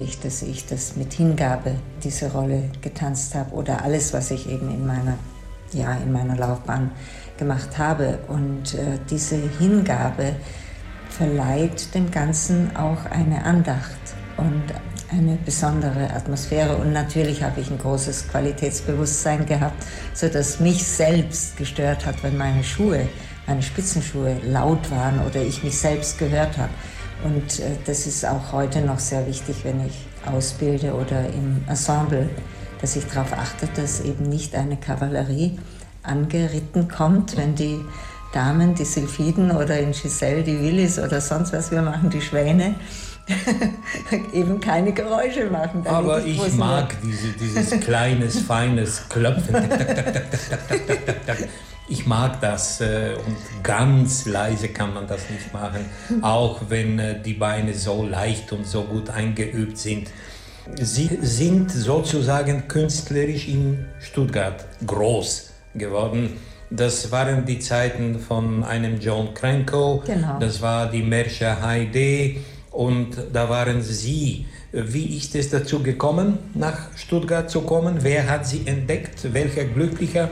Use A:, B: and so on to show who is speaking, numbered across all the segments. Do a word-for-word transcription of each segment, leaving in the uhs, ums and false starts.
A: ich, dass ich das mit Hingabe diese Rolle getanzt habe oder alles, was ich eben in meiner, ja, in meiner Laufbahn gemacht habe. Und äh, diese Hingabe verleiht dem Ganzen auch eine Andacht und eine besondere Atmosphäre. Und natürlich habe ich ein großes Qualitätsbewusstsein gehabt, sodass mich selbst gestört hat, wenn meine Schuhe, meine Spitzenschuhe laut waren oder ich mich selbst gehört habe. Und äh, das ist auch heute noch sehr wichtig, wenn ich ausbilde oder im Ensemble, dass ich darauf achte, dass eben nicht eine Kavallerie angeritten kommt, wenn die Damen, die Sylphiden oder in Giselle die Willis oder sonst was wir machen, die Schwäne, eben keine Geräusche machen.
B: Aber ich, ich mag diese, dieses kleines, feines Klopfen. Ich mag das und ganz leise kann man das nicht machen, auch wenn die Beine so leicht und so gut eingeübt sind. Sie sind sozusagen künstlerisch in Stuttgart groß geworden. Das waren die Zeiten von einem John Cranko,
A: genau.
B: Das war die Merche Heide und da waren Sie. Wie ist es dazu gekommen, nach Stuttgart zu kommen? Wer hat Sie entdeckt? Welcher Glücklicher?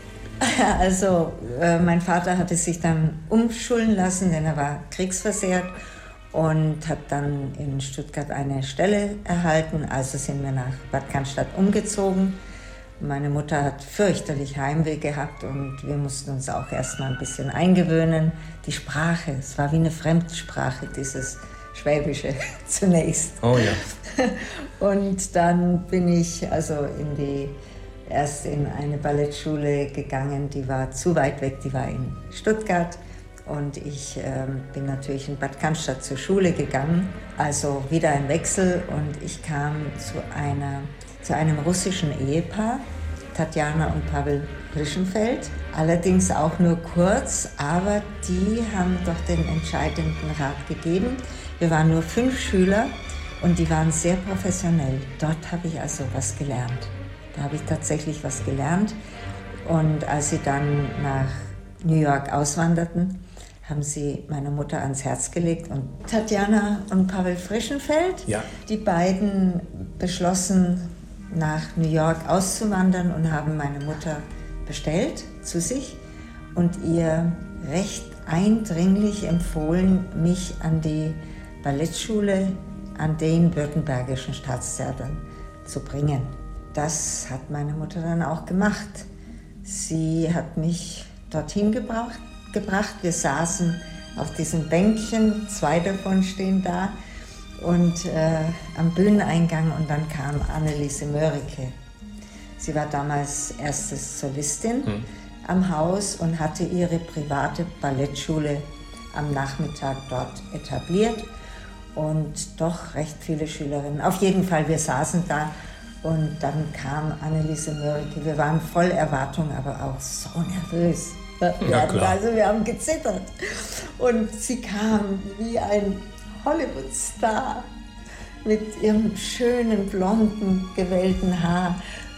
A: Also äh, mein Vater hatte sich dann umschulen lassen, denn er war kriegsversehrt und hat dann in Stuttgart eine Stelle erhalten. Also sind wir nach Bad Cannstatt umgezogen. Meine Mutter hat fürchterlich Heimweh gehabt und wir mussten uns auch erstmal ein bisschen eingewöhnen. Die Sprache, es war wie eine Fremdsprache, dieses Schwäbische zunächst.
B: Oh ja.
A: Und dann bin ich also in die, erst in eine Ballettschule gegangen, die war zu weit weg, die war in Stuttgart. Und ich ähm, bin natürlich in Bad Cannstatt zur Schule gegangen, also wieder ein Wechsel und ich kam zu einer zu einem russischen Ehepaar, Tatjana und Pavel Frischenfeld. Allerdings auch nur kurz, aber die haben doch den entscheidenden Rat gegeben. Wir waren nur fünf Schüler und die waren sehr professionell. Dort habe ich also was gelernt. Da habe ich tatsächlich was gelernt. Und als sie dann nach New York auswanderten, haben sie meine Mutter ans Herz gelegt. Und Tatjana und Pavel Frischenfeld,
B: ja.
A: Die beiden beschlossen, nach New York auszuwandern und haben meine Mutter bestellt zu sich und ihr recht eindringlich empfohlen, mich an die Ballettschule an den Württembergischen Staatstheatern zu bringen. Das hat meine Mutter dann auch gemacht. Sie hat mich dorthin gebracht. gebracht. Wir saßen auf diesen Bänkchen, zwei davon stehen da, und äh, am Bühneneingang und dann kam Anneliese Mörike. Sie war damals erste Solistin hm. am Haus und hatte ihre private Ballettschule am Nachmittag dort etabliert und doch recht viele Schülerinnen. Auf jeden Fall, wir saßen da und dann kam Anneliese Mörike. Wir waren voll Erwartung, aber auch so nervös. Wir
B: ja,
A: hatten,
B: klar.
A: also wir haben gezittert. Und sie kam wie ein Hollywood-Star mit ihrem schönen, blonden, gewellten Haar,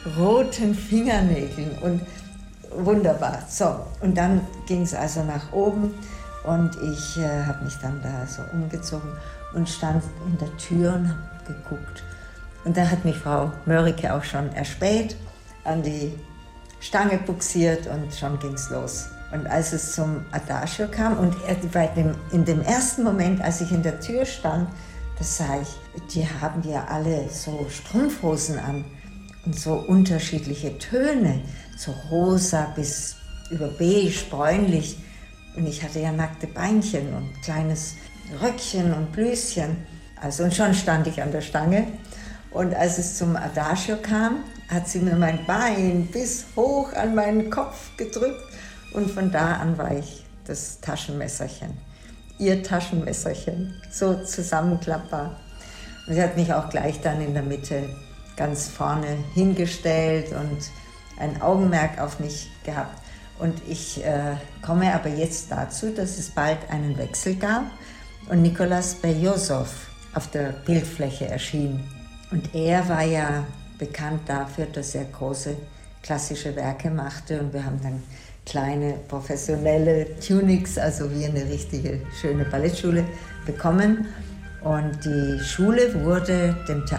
A: roten Fingernägeln und wunderbar. So, und dann ging es also nach oben und ich äh, habe mich dann da so umgezogen und stand in der Tür und habe geguckt. Und da hat mich Frau Mörike auch schon erspäht, an die Stange buxiert und schon ging's los. Und als es zum Adagio kam und er, bei dem, in dem ersten Moment, als ich in der Tür stand, da sah ich, die haben ja alle so Strumpfhosen an und so unterschiedliche Töne, so rosa bis über beige, bräunlich. Und ich hatte ja nackte Beinchen und kleines Röckchen und Blüschen. Also, und schon stand ich an der Stange. Und als es zum Adagio kam, hat sie mir mein Bein bis hoch an meinen Kopf gedrückt. Und von da an war ich das Taschenmesserchen, ihr Taschenmesserchen, so zusammenklappbar. Und sie hat mich auch gleich dann in der Mitte ganz vorne hingestellt und ein Augenmerk auf mich gehabt. Und ich äh, komme aber jetzt dazu, dass es bald einen Wechsel gab und Nicolas Belozow auf der Bildfläche erschien. Und er war ja bekannt dafür, dass er große klassische Werke machte und wir haben dann kleine professionelle Tunics, also wie eine richtige schöne Ballettschule bekommen. Und die Schule wurde dem